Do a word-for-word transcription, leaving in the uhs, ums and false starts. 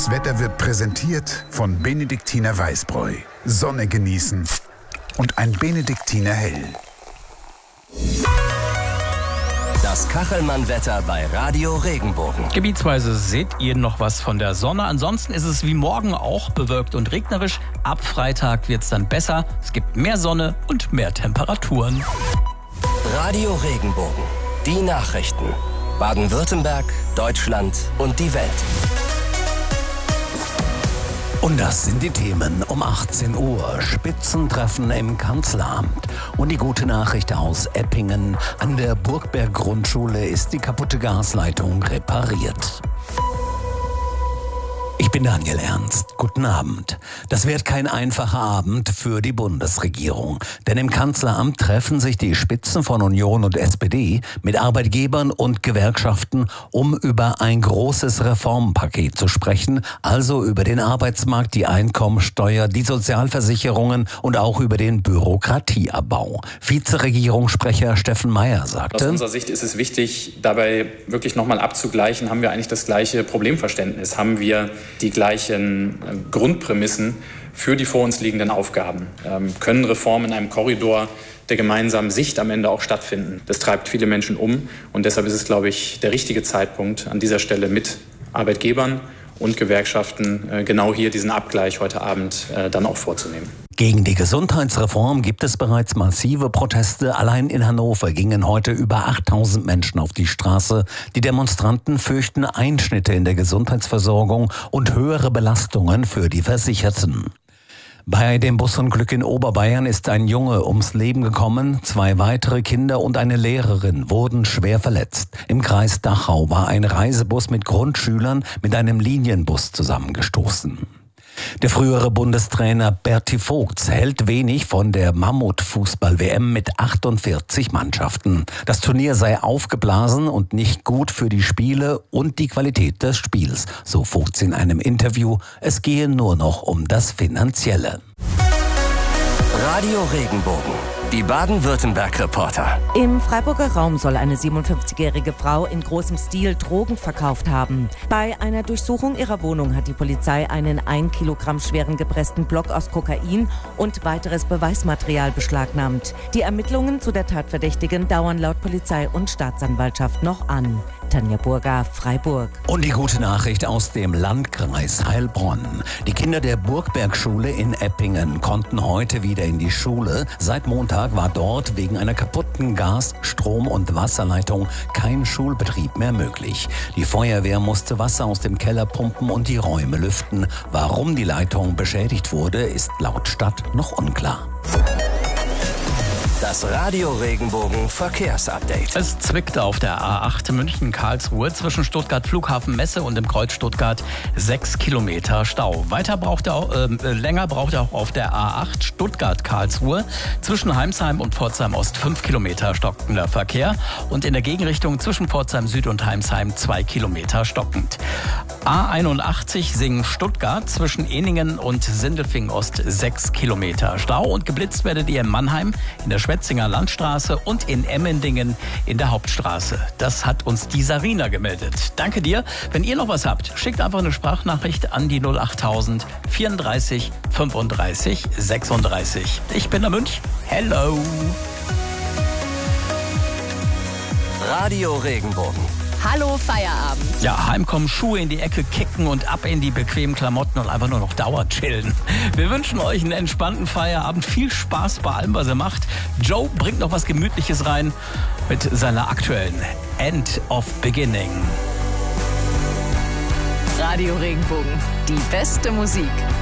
Das Wetter wird präsentiert von Benediktiner Weißbräu. Sonne genießen und ein Benediktiner Hell. Das Kachelmann-Wetter bei Radio Regenbogen. Gebietsweise seht ihr noch was von der Sonne. Ansonsten ist es wie morgen auch bewölkt und regnerisch. Ab Freitag wird es dann besser. Es gibt mehr Sonne und mehr Temperaturen. Radio Regenbogen. Die Nachrichten. Baden-Württemberg, Deutschland und die Welt. Und das sind die Themen um achtzehn Uhr. Spitzentreffen im Kanzleramt. Und die gute Nachricht aus Eppingen. An der Burgberg-Grundschule ist die kaputte Gasleitung repariert. Ich bin Daniel Ernst. Guten Abend. Das wird kein einfacher Abend für die Bundesregierung. Denn im Kanzleramt treffen sich die Spitzen von Union und S P D mit Arbeitgebern und Gewerkschaften, um über ein großes Reformpaket zu sprechen. Also über den Arbeitsmarkt, die Einkommensteuer, die Sozialversicherungen und auch über den Bürokratieabbau. Vizeregierungssprecher Steffen Mayer sagte: Aus unserer Sicht ist es wichtig, dabei wirklich nochmal abzugleichen, haben wir eigentlich das gleiche Problemverständnis? Haben wir die gleichen äh, Grundprämissen für die vor uns liegenden Aufgaben? Ähm, können Reformen in einem Korridor der gemeinsamen Sicht am Ende auch stattfinden? Das treibt viele Menschen um und deshalb ist es, glaube ich, der richtige Zeitpunkt, an dieser Stelle mit Arbeitgebern und Gewerkschaften äh, genau hier diesen Abgleich heute Abend äh, dann auch vorzunehmen. Gegen die Gesundheitsreform gibt es bereits massive Proteste. Allein in Hannover gingen heute über achttausend Menschen auf die Straße. Die Demonstranten fürchten Einschnitte in der Gesundheitsversorgung und höhere Belastungen für die Versicherten. Bei dem Busunglück in Oberbayern ist ein Junge ums Leben gekommen. Zwei weitere Kinder und eine Lehrerin wurden schwer verletzt. Im Kreis Dachau war ein Reisebus mit Grundschülern mit einem Linienbus zusammengestoßen. Der frühere Bundestrainer Berti Vogts hält wenig von der Mammut-Fußball-W M mit achtundvierzig Mannschaften. Das Turnier sei aufgeblasen und nicht gut für die Spiele und die Qualität des Spiels, so Vogts in einem Interview. Es gehe nur noch um das Finanzielle. Radio Regenbogen. Die Baden-Württemberg-Reporter. Im Freiburger Raum soll eine siebenundfünfzigjährige Frau in großem Stil Drogen verkauft haben. Bei einer Durchsuchung ihrer Wohnung hat die Polizei einen ein Kilogramm schweren gepressten Block aus Kokain und weiteres Beweismaterial beschlagnahmt. Die Ermittlungen zu der Tatverdächtigen dauern laut Polizei und Staatsanwaltschaft noch an. Tanja Burger, Freiburg. Und die gute Nachricht aus dem Landkreis Heilbronn. Die Kinder der Burgberg-Schule in Eppingen konnten heute wieder in die Schule. Seit Montag war dort wegen einer kaputten Gas-, Strom- und Wasserleitung kein Schulbetrieb mehr möglich. Die Feuerwehr musste Wasser aus dem Keller pumpen und die Räume lüften. Warum die Leitung beschädigt wurde, ist laut Stadt noch unklar. Das Radio Regenbogen Verkehrsupdate. Es zwickt auf der A acht München-Karlsruhe zwischen Stuttgart Flughafen Messe und dem Kreuz Stuttgart sechs Kilometer Stau. Weiter braucht er auch, äh, länger braucht er auch auf der A acht Stuttgart-Karlsruhe zwischen Heimsheim und Pforzheim Ost fünf Kilometer stockender Verkehr und in der Gegenrichtung zwischen Pforzheim Süd und Heimsheim zwei Kilometer stockend. A einundachtzig Singen-Stuttgart zwischen Eningen und Sindelfingen Ost sechs Kilometer Stau und geblitzt werdet ihr in Mannheim in der Schwetzinger Landstraße und in Emmendingen in der Hauptstraße. Das hat uns die Sarina gemeldet. Danke dir. Wenn ihr noch was habt, schickt einfach eine Sprachnachricht an die null achttausend vierunddreißig fünfunddreißig sechsunddreißig. Ich bin der Münch. Hello. Radio Regenbogen. Hallo Feierabend. Ja, heimkommen, Schuhe in die Ecke kicken und ab in die bequemen Klamotten und einfach nur noch Dauer chillen. Wir wünschen euch einen entspannten Feierabend. Viel Spaß bei allem, was ihr macht. Joe bringt noch was Gemütliches rein mit seiner aktuellen End of Beginning. Radio Regenbogen. Die beste Musik.